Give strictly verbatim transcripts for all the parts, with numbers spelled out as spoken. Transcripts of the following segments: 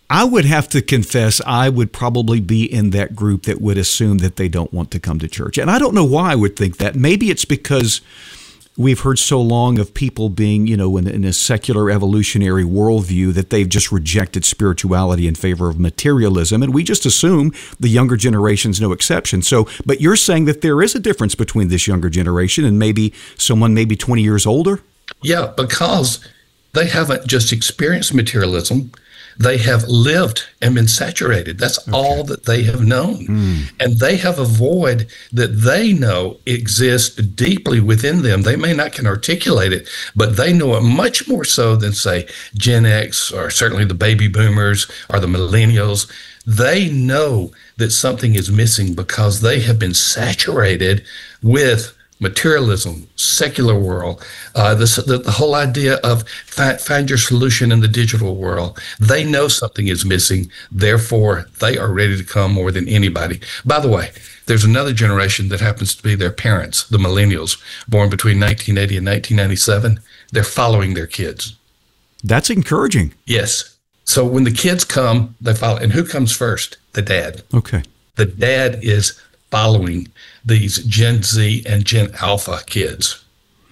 I would have to confess I would probably be in that group that would assume that they don't want to come to church. And I don't know why I would think that. Maybe it's because we've heard so long of people being, you know, in, in a secular evolutionary worldview that they've just rejected spirituality in favor of materialism. And we just assume the younger generation's no exception. So, but you're saying that there is a difference between this younger generation and maybe someone maybe twenty years older? Yeah, because they haven't just experienced materialism. They have lived and been saturated. That's okay. all that they have known. Mm. And they have a void that they know exists deeply within them. They may not can articulate it, but they know it much more so than, say, Gen X or certainly the baby boomers or the millennials. They know that something is missing because they have been saturated with materialism, secular world, uh, this, the, the whole idea of fi- find your solution in the digital world. They know something is missing, therefore they are ready to come more than anybody. By the way, there's another generation that happens to be their parents, the millennials, born between nineteen eighty and nineteen ninety-seven. They're following their kids. That's encouraging. Yes. So when the kids come, they follow. And who comes first? The dad. Okay. The dad is following these Gen Z and Gen Alpha kids.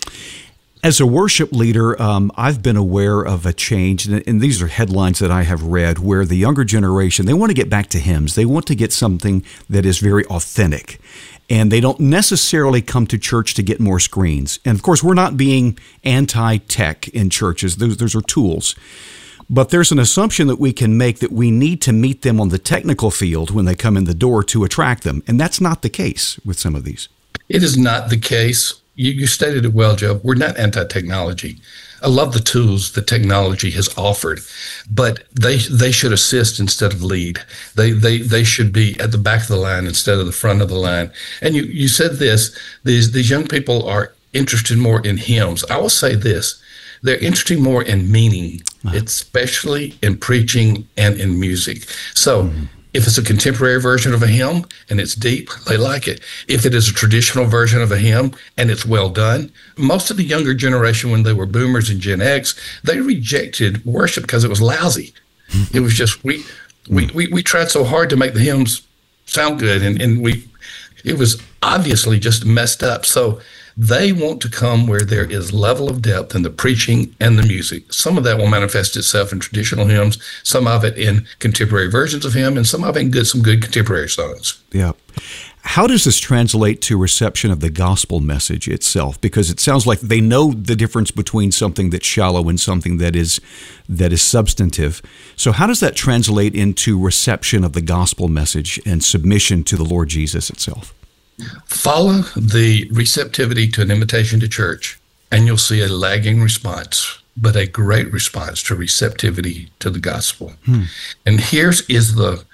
As a worship leader, um, I've been aware of a change, and, and these are headlines that I have read, where the younger generation, they want to get back to hymns. They want to get something that is very authentic, and they don't necessarily come to church to get more screens. And of course, we're not being anti-tech in churches. Those, those are tools. But there's an assumption that we can make that we need to meet them on the technical field when they come in the door to attract them. And that's not the case with some of these. It is not the case. You, you stated it well, Joe. We're not anti-technology. I love the tools that technology has offered, but they they should assist instead of lead. They they they should be at the back of the line instead of the front of the line. And you, you said this, these these young people are interested more in hymns. I will say this. They're interested more in meaning, especially in preaching and in music. So mm-hmm. if it's a contemporary version of a hymn and it's deep, they like it. If it is a traditional version of a hymn and it's well done, most of the younger generation, when they were boomers and Gen X, they rejected worship because it was lousy. Mm-hmm. It was just, we, we, we, we tried so hard to make the hymns sound good, and, and we, it was obviously just messed up. So they want to come where there is level of depth in the preaching and the music. Some of that will manifest itself in traditional hymns, some of it in contemporary versions of hymn, and some of it in good, some good contemporary songs. Yeah. How does this translate to reception of the gospel message itself? Because it sounds like they know the difference between something that's shallow and something that is that is substantive. So how does that translate into reception of the gospel message and submission to the Lord Jesus itself? Follow the receptivity to an invitation to church, and you'll see a lagging response, but a great response to receptivity to the gospel. Hmm. And here's is the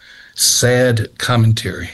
sad commentary.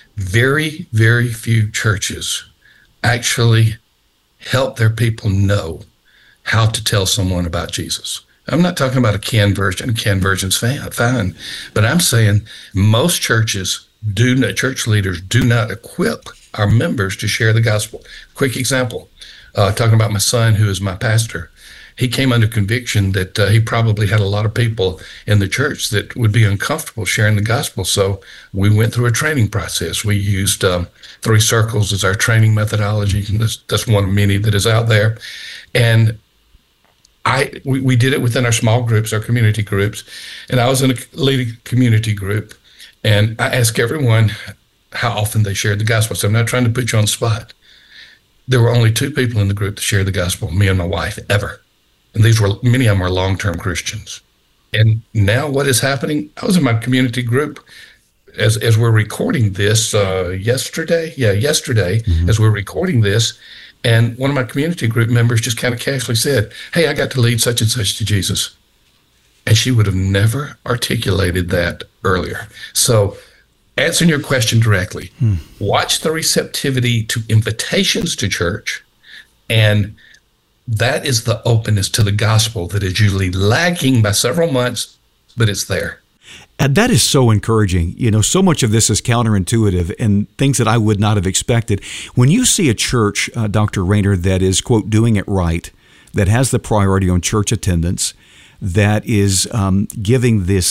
Very, very few churches actually help their people know how to tell someone about Jesus. I'm not talking about a canned version. Canned version's fine, but I'm saying most churches do not, church leaders do not equip our members to share the gospel. Quick example, uh, talking about my son, who is my pastor. He came under conviction that uh, he probably had a lot of people in the church that would be uncomfortable sharing the gospel. So we went through a training process. We used um, three circles as our training methodology. And that's, that's one of many that is out there. And I we, we did it within our small groups, our community groups. And I was in a leading community group. And I ask everyone how often they shared the gospel. So I'm not trying to put you on the spot. There were only two people in the group that shared the gospel, me and my wife, ever. And these were, many of them are long-term Christians. And now what is happening? I was in my community group as as we're recording this uh, yesterday. Yeah, yesterday, mm-hmm. as we're recording this. And one of my community group members just kind of casually said, hey, I got to lead such and such to Jesus. And she would have never articulated that earlier. So answering your question directly, hmm. watch the receptivity to invitations to church, and that is the openness to the gospel that is usually lagging by several months, but it's there. And that is so encouraging. You know, so much of this is counterintuitive and things that I would not have expected. When you see a church, uh, Doctor Rainer, that is, quote, doing it right, that has the priority on church attendance, that is um, giving this